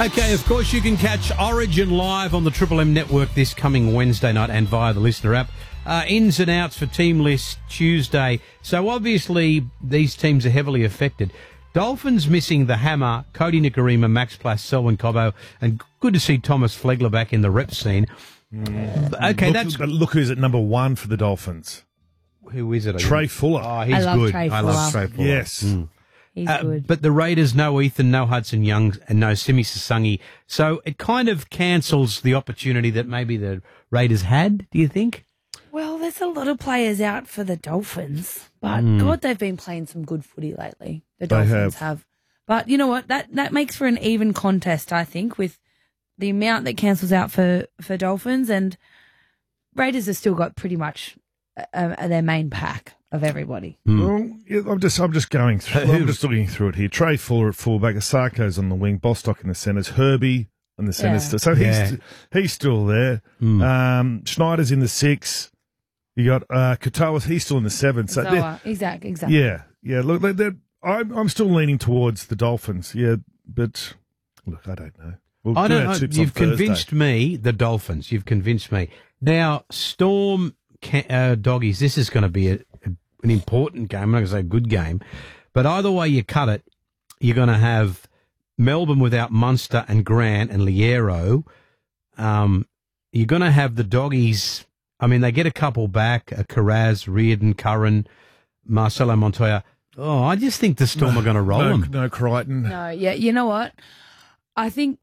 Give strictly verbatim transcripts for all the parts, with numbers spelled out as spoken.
Okay, of course you can catch Origin live on the Triple M network this coming Wednesday night and via the Listener app. Uh, ins and outs for Team List Tuesday. So obviously these teams are heavily affected. Dolphins missing the hammer, Cody Nikarima, Max Plass, Selwyn Cobbo, and good to see Thomas Flegler back in the rep scene. Mm. Okay, look, that's... But look who's at number one for the Dolphins. Who is it? Trey Fuller. Oh, he's I love good. Trey I Fuller. love Trey Fuller. Yes. Mm. He's Uh, good. but the Raiders, no Ethan, no Hudson Young, and no Simi Sasungi. So it kind of cancels the opportunity that maybe the Raiders had, do you think? Well, there's a lot of players out for the Dolphins, but Mm. God, they've been playing some good footy lately. The They Dolphins have. have. But you know what? That that makes for an even contest, I think, with the amount that cancels out for, for Dolphins, and Raiders have still got pretty much uh, their main pack of everybody. Well, yeah, I'm just I'm just going through. I'm just looking through it here. Trey Fuller at fullback, Asako's on the wing, Bostock in the centres, Herbie on the centres. Yeah. So Yeah. he's he's still there. Mm. Um, Schneider's in the six. You got uh, Katoa, he's still in the seven. So they're- Zoa, exactly, exactly. yeah, yeah. Look, they're, they're, I'm I'm still leaning towards the Dolphins. Yeah, but look, I don't know. We'll I do don't our know. tips on You've Thursday. convinced me, the Dolphins. You've convinced me. Now, Storm ca- uh, Doggies, this is going to be a, a, an important game. I'm not going to say a good game. But either way you cut it, you're going to have Melbourne without Munster and Grant and Liero. Um, you're going to have the Doggies. I mean, they get a couple back, a Carraz, Reardon, Curran, Marcelo Montoya. Oh, I just think the Storm are going to roll no, them. No Crichton. No, yeah, you know what? I think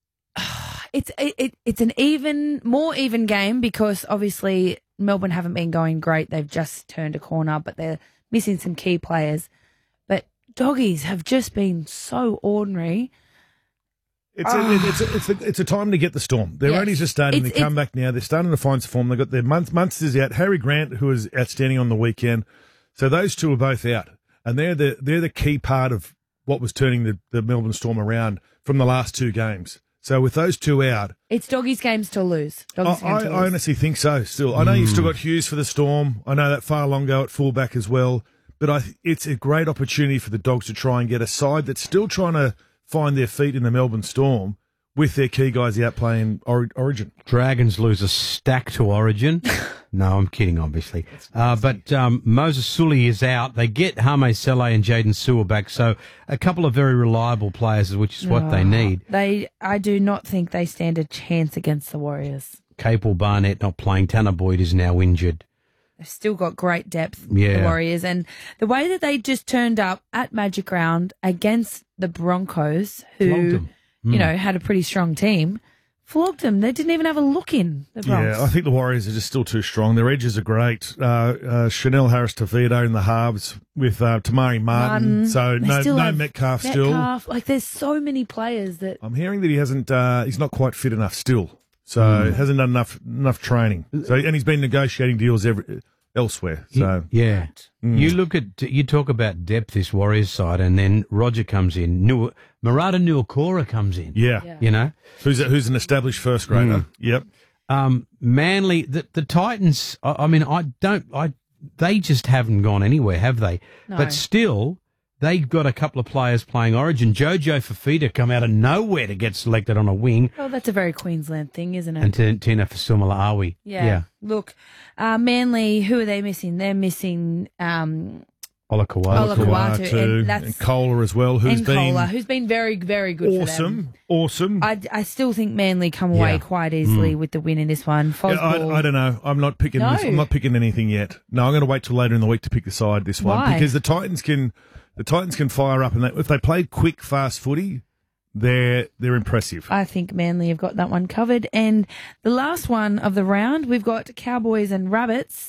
it's it, it it's an even, more even game because obviously Melbourne haven't been going great. They've just turned a corner, but they're missing some key players. But Doggies have just been so ordinary. It's a, it's, a, it's, a, it's a time to get the Storm. They're Yes. only just starting It's- to come back now. They're starting to find some form. They've got their month, Munster's out. Harry Grant, who was outstanding on the weekend. So those two are both out. And they're the they're the key part of what was turning the, the Melbourne Storm around from the last two games. So with those two out, It's Doggies games to lose. I, Doggies I, games to I lose. honestly think so still. I know you've still got Hughes for the Storm. I know that Farlongo at fullback as well. But I, it's a great opportunity for the Dogs to try and get a side that's still trying to find their feet in the Melbourne Storm with their key guys out playing or, Origin. Dragons lose a stack to Origin. No, I'm kidding, obviously. Uh, but um, Moses Sully is out. They get Hame Sele and Jaden Sewell back, so a couple of very reliable players, which is what they Oh, need. They, I do not think they stand a chance against the Warriors. Capel Barnett not playing. Tanner Boyd is now injured. They've still got great depth, Yeah. the Warriors. And the way that they just turned up at Magic Round against the Broncos, Flogged who, 'em. you know, had a pretty strong team, flogged them. They didn't even have a look in, the Bronx. Yeah, I think the Warriors are just still too strong. Their edges are great. Uh, uh, Chanel Harris-Tavito in the halves with uh, Tamari Martin. Martin. So They no, still no have Metcalf, still. Metcalf. Like, there's so many players that... I'm hearing that he hasn't. Uh, he's not quite fit enough still. So hasn't done enough enough training. So and he's been negotiating deals every, elsewhere. So Yeah. You look at, you talk about depth, this Warriors side, and then Roger comes in. New, Murata Nuakora comes in. yeah, Yeah. You know? who's a, who's an established first grader? Yep. Um, Manly, the, the Titans, I, I mean, I don't, I, they just haven't gone anywhere, have they? No. But still, they've got a couple of players playing Origin. Jojo Fafita come out of nowhere to get selected on a wing, Well, that's a very Queensland thing, isn't it? and T- Tina Fasumalawi. yeah. Look, uh, Manly, who are they missing? They're missing... Um, Olakawatu. Olakawatu. Kawatu and that's- and Kohler as well, who's and been Kohler, who's been very, very good for them. awesome, awesome. I, I still think Manly come away Yeah. quite easily with the win in this one. Yeah, Fosball, I, I don't know. I'm not picking. No. This, I'm not picking anything yet. No, I'm going to wait till later in the week to pick the side this one Why? because the Titans can, the Titans can fire up, and they, if they play quick, fast footy, they're they're impressive. I think Manly have got that one covered. And the last one of the round, we've got Cowboys and Rabbits.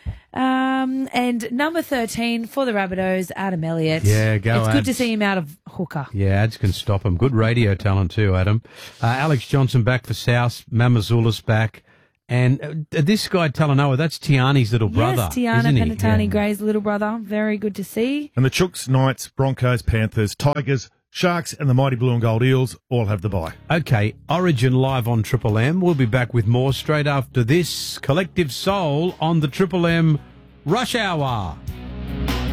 Um, and number thirteen for the Rabbitohs, Adam Elliott. Yeah, go It's good to Ads. see him out of hooker. Yeah, ads can stop him. Good radio talent too, Adam. Uh, Alex Johnson back for South. Mamazoulis back. And uh, this guy, Talanoa, that's Tiani's little brother. Yes, Tiana isn't he? Penatani Yeah. Gray's little brother. Very good to see. And the Chooks, Knights, Broncos, Panthers, Tigers, Sharks, and the mighty Blue and Gold Eels all have the bye. Okay, Origin live on Triple M. We'll be back with more straight after this. Collective Soul on the Triple M Rush Hour.